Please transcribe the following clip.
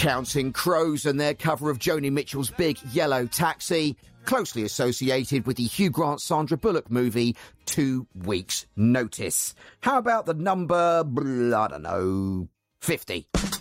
Counting Crows and their cover of Joni Mitchell's Big Yellow Taxi, closely associated with the Hugh Grant Sandra Bullock movie 2 Weeks Notice. How about the number, I don't know, 50?